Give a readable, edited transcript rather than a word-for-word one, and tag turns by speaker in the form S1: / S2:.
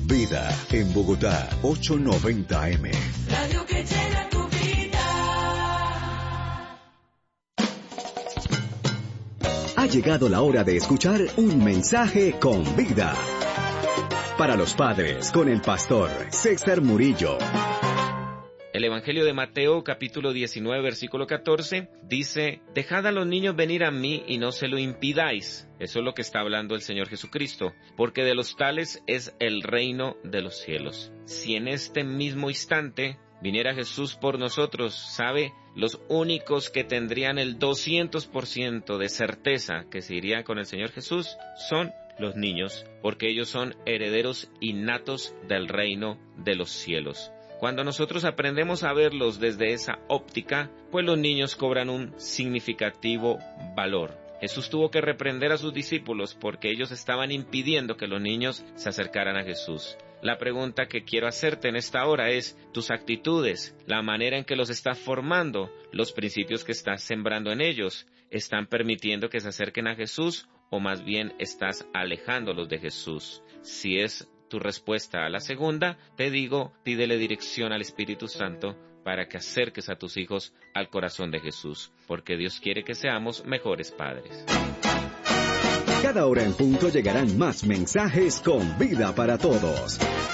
S1: Vida en Bogotá, 890M.
S2: Radio que llena tu vida.
S1: Ha llegado la hora de escuchar un mensaje con vida. Para los padres, con el pastor César Murillo.
S3: El Evangelio de Mateo, capítulo 19, versículo 14, dice: Dejad a los niños venir a mí y no se lo impidáis. Eso es lo que está hablando el Señor Jesucristo, porque de los tales es el reino de los cielos. Si en este mismo instante viniera Jesús por nosotros, ¿sabe? Los únicos que tendrían el 200% de certeza que se irían con el Señor Jesús son los niños, porque ellos son herederos innatos del reino de los cielos. Cuando nosotros aprendemos a verlos desde esa óptica, pues los niños cobran un significativo valor. Jesús tuvo que reprender a sus discípulos porque ellos estaban impidiendo que los niños se acercaran a Jesús. La pregunta que quiero hacerte en esta hora es: tus actitudes, la manera en que los estás formando, los principios que estás sembrando en ellos, ¿están permitiendo que se acerquen a Jesús o más bien estás alejándolos de Jesús? Si es tu respuesta a la segunda, te digo, pídele dirección al Espíritu Santo para que acerques a tus hijos al corazón de Jesús, porque Dios quiere que seamos mejores padres.
S1: Cada hora en punto llegarán más mensajes con vida para todos.